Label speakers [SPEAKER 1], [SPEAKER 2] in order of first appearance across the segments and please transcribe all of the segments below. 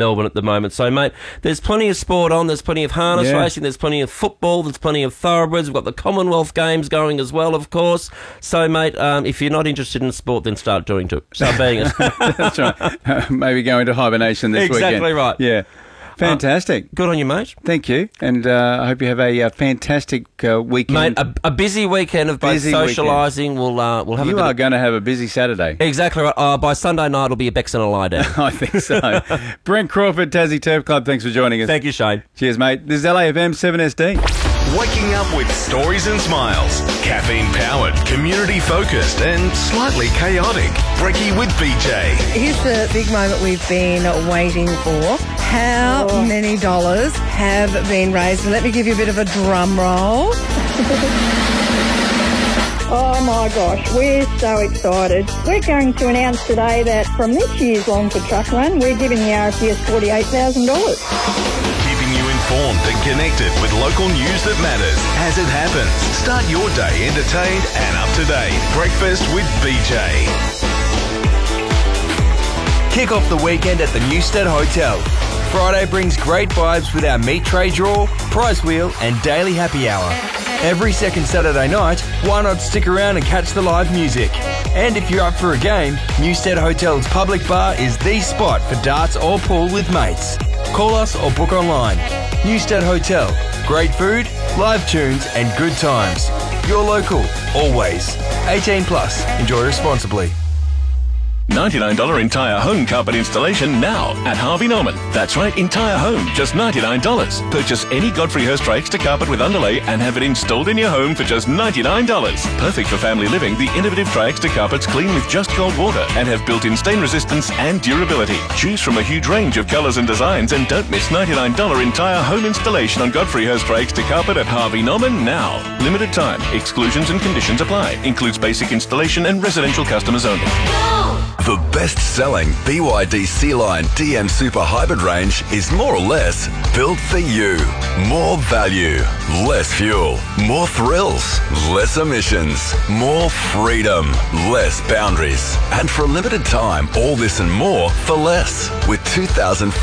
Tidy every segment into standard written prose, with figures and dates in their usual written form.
[SPEAKER 1] Melbourne at the moment. So, mate, there's plenty of sport on. There's plenty of harness racing. There's plenty of football. There's plenty of thoroughbreds. We've got the Commonwealth Games going as well, of course. So, mate, if you're not interested in sport, then start being it.
[SPEAKER 2] That's right. Maybe go into hibernation this weekend.
[SPEAKER 1] Exactly right.
[SPEAKER 2] Yeah. Fantastic.
[SPEAKER 1] Good on you, mate.
[SPEAKER 2] Thank you. And I hope you have a fantastic weekend.
[SPEAKER 1] Mate, a busy weekend of both socialising. We'll have
[SPEAKER 2] You are going to have a busy Saturday.
[SPEAKER 1] Exactly right. By Sunday night, it'll be a Bex and a lie down.
[SPEAKER 2] I think so. Brent Crawford, Tassie Turf Club, thanks for joining us.
[SPEAKER 1] Thank you, Shane.
[SPEAKER 2] Cheers, mate. This is LAFM 7SD.
[SPEAKER 3] Waking up with stories and smiles. Caffeine-powered, community-focused and slightly chaotic. Brekkie with BJ.
[SPEAKER 4] Here's the big moment we've been waiting for. How many dollars have been raised? Let me give you a bit of a drum roll.
[SPEAKER 5] Oh my gosh, we're so excited. We're going to announce today that from this year's Longford Truck Run, we're giving the RFDS $48,000.
[SPEAKER 3] Keeping you informed and connected with local news that matters as it happens. Start your day entertained and up to date. Breakfast with BJ.
[SPEAKER 6] Kick off the weekend at the Newstead Hotel. Friday brings great vibes with our meat tray draw, prize wheel and daily happy hour. Every second Saturday night, why not stick around and catch the live music? And if you're up for a game, Newstead Hotel's public bar is the spot for darts or pool with mates. Call us or book online. Newstead Hotel. Great food, live tunes and good times. You're local, always. 18 plus. Enjoy responsibly.
[SPEAKER 7] $99 entire home carpet installation now at Harvey Norman. That's right, entire home, just $99. Purchase any Godfrey Hirst Extra carpet with underlay and have it installed in your home for just $99. Perfect for family living, the innovative Tri-Extra carpets clean with just cold water and have built-in stain resistance and durability. Choose from a huge range of colours and designs and don't miss $99 entire home installation on Godfrey Hirst Extra carpet at Harvey Norman now. Limited time. Exclusions and conditions apply. Includes basic installation and residential customers only.
[SPEAKER 3] The best-selling BYD Sea-Line DM Super Hybrid range is more or less built for you. More value, less fuel, more thrills, less emissions, more freedom, less boundaries. And for a limited time, all this and more for less. With $2,500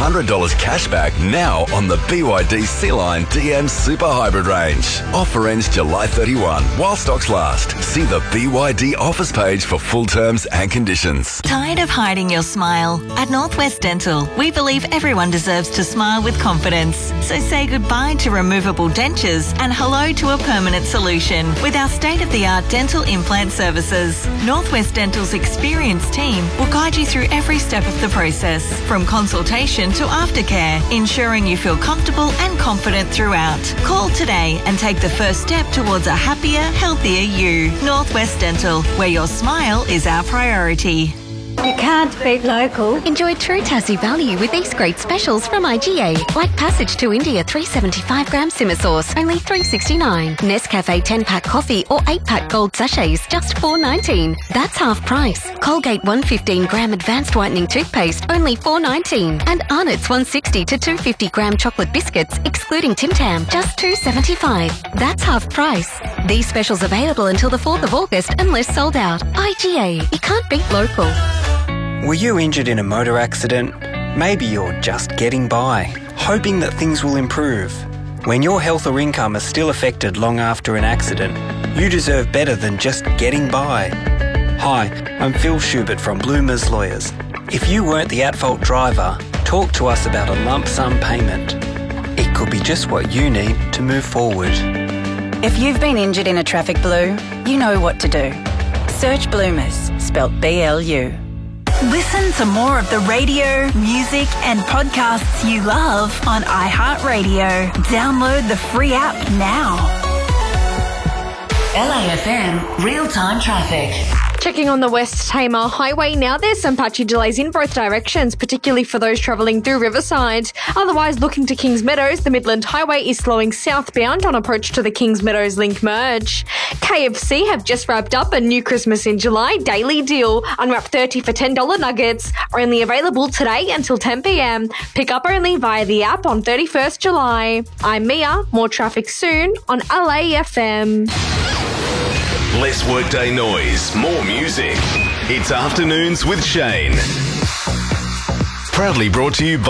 [SPEAKER 3] cashback now on the BYD Sea-Line DM Super Hybrid range. Offer ends July 31 while stocks last. See the BYD offers page for full terms and conditions.
[SPEAKER 8] Tired of hiding your smile? At Northwest Dental, we believe everyone deserves to smile with confidence. So say goodbye to removable dentures and hello to a permanent solution with our state-of-the-art dental implant services. Northwest Dental's experienced team will guide you through every step of the process, from consultation to aftercare, ensuring you feel comfortable and confident throughout. Call today and take the first step towards a happier, healthier you. Northwest Dental, where your smile is our priority.
[SPEAKER 5] You can't beat local.
[SPEAKER 9] Enjoy true Tassie value with these great specials from IGA. Like Passage to India 375 gram simmer sauce, only $3.69. Nescafe 10-pack coffee or 8-pack gold sachets, just $4.19. That's half price. Colgate 115 gram advanced whitening toothpaste, only $4.19. And Arnott's 160 to 250 gram chocolate biscuits, excluding Tim Tam, just $2.75. That's half price. These specials available until the 4th of August unless sold out. IGA. You can't beat local.
[SPEAKER 6] Were you injured in a motor accident? Maybe you're just getting by, hoping that things will improve. When your health or income is still affected long after an accident, you deserve better than just getting by. Hi, I'm Phil Schubert from Bloomers Lawyers. If you weren't the at-fault driver, talk to us about a lump sum payment. It could be just what you need to move forward.
[SPEAKER 10] If you've been injured in a traffic blue, you know what to do. Search Bloomers, spelt BLU.
[SPEAKER 8] Listen to more of the radio, music and podcasts you love on iHeartRadio. Download the free app now.
[SPEAKER 11] LAFM real-time traffic.
[SPEAKER 12] Checking on the West Tamar Highway now, there's some patchy delays in both directions, particularly for those travelling through Riverside. Otherwise, looking to Kings Meadows, the Midland Highway is slowing southbound on approach to the Kings Meadows Link merge. KFC have just wrapped up a new Christmas in July daily deal. Unwrap 30 for $10 nuggets, only available today until 10 p.m. Pick up only via the app on 31st July. I'm Mia, more traffic soon on LAFM.
[SPEAKER 3] Less workday noise, more music. It's Afternoons with Shane. Proudly brought to you by